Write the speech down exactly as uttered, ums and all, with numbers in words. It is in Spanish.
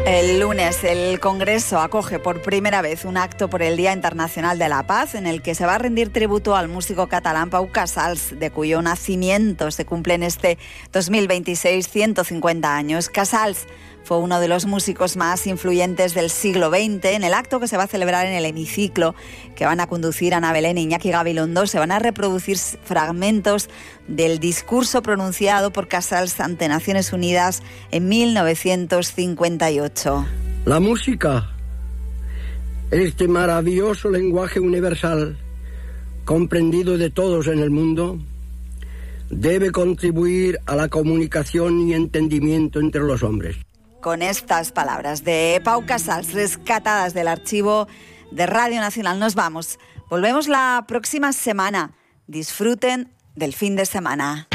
El lunes el Congreso acoge por primera vez un acto por el Día Internacional de la Paz en el que se va a rendir tributo al músico catalán Pau Casals, de cuyo nacimiento se cumplen este dos mil veintiséis ciento cincuenta años. Casals fue uno de los músicos más influyentes del siglo veinte. En el acto que se va a celebrar en el hemiciclo, que van a conducir Ana Belén e Iñaki Gabilondo, se van a reproducir fragmentos del discurso pronunciado por Casals ante Naciones Unidas en mil novecientos cincuenta y ocho. La música, este maravilloso lenguaje universal, comprendido de todos en el mundo, debe contribuir a la comunicación y entendimiento entre los hombres. Con estas palabras de Pau Casals, rescatadas del archivo de Radio Nacional, nos vamos. Volvemos la próxima semana. Disfruten del fin de semana.